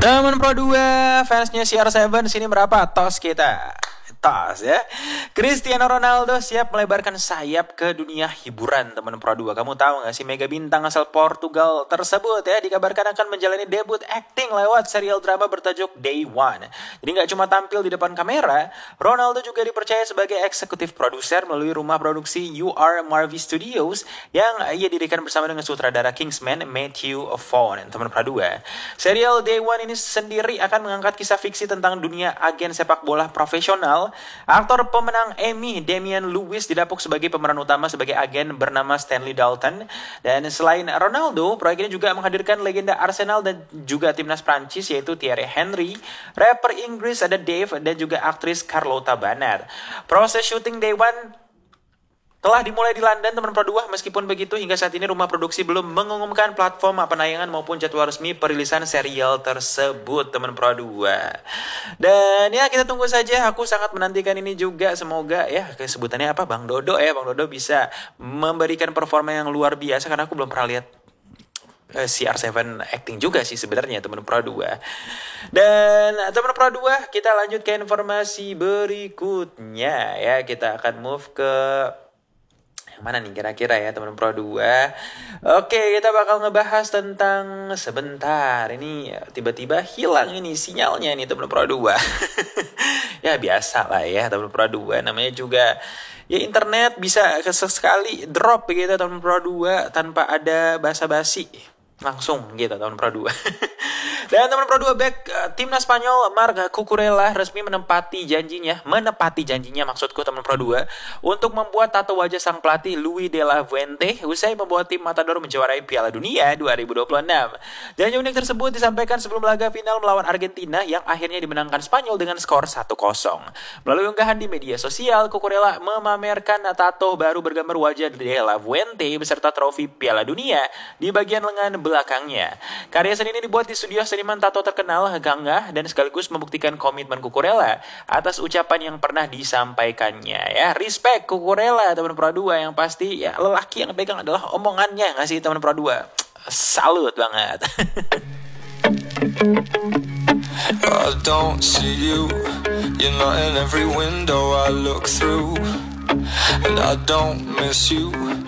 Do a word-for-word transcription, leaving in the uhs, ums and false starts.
Teman Pro dua, fansnya C R tujuh sini berapa? Tos kita. Tos ya. Cristiano Ronaldo siap melebarkan sayap ke dunia hiburan, teman Pro dua. Kamu tahu gak sih mega bintang asal Portugal tersebut ya dikabarkan akan menjalani debut acting lewat serial drama bertajuk Day One. Jadi gak cuma tampil di depan kamera, Ronaldo juga dipercaya sebagai eksekutif produser melalui rumah produksi U R Marvi Studios yang ia dirikan bersama dengan sutradara Kingsman Matthew Vaughn, teman Pro dua. Serial Day One ini sendiri akan mengangkat kisah fiksi tentang dunia agen sepak bola profesional. Aktor pemenang Emmy Damian Lewis didapuk sebagai pemeran utama sebagai agen bernama Stanley Dalton. Dan selain Ronaldo, proyek ini juga menghadirkan legenda Arsenal dan juga timnas Prancis yaitu Thierry Henry, rapper Inggris ada Dave dan juga aktris Carlota Banar. Proses syuting Day One telah dimulai di London, teman Pro dua. Meskipun begitu, hingga saat ini rumah produksi belum mengumumkan platform penayangan maupun jadwal resmi perilisan serial tersebut, teman Pro dua. Dan ya kita tunggu saja, aku sangat menantikan ini juga. Semoga ya kesebutannya apa, Bang Dodo ya, Bang Dodo bisa memberikan performa yang luar biasa. Karena aku belum pernah lihat uh, C R tujuh acting juga sih sebenarnya, teman Pro dua. Dan teman Pro dua, kita lanjut ke informasi berikutnya ya. Kita akan move ke mana nih kira-kira ya teman Pro dua. Oke, kita bakal ngebahas tentang sebentar. Ini tiba-tiba hilang ini sinyalnya nih teman Pro dua. Ya biasa lah ya teman Pro dua. Namanya juga ya internet bisa sekali drop gitu teman Pro dua tanpa ada basa-basi. Langsung gitu teman Pro dua. Dan teman Pro dua back, uh, timnas Spanyol Marc Cucurella resmi menempati janjinya, menepati janjinya maksudku teman Pro dua, untuk membuat tato wajah sang pelatih Luis de la Fuente usai membawa tim Matador menjuarai Piala Dunia dua ribu dua puluh enam. Janji unik tersebut disampaikan sebelum laga final melawan Argentina yang akhirnya dimenangkan Spanyol dengan skor satu kosong. Melalui unggahan di media sosial, Cucurella memamerkan tato baru bergambar wajah de la Fuente beserta trofi Piala Dunia di bagian lengan belakangnya. Karya seni ini dibuat di studio seniman tato terkenal Gangga dan sekaligus membuktikan komitmen Cucurella atas ucapan yang pernah disampaikannya ya. Respect Cucurella teman Pro dua, yang pasti ya lelaki yang pegang adalah omongannya, nggak sih teman Pro dua? Salut banget. I don't see you, you're not in every window I look through, and I don't miss you.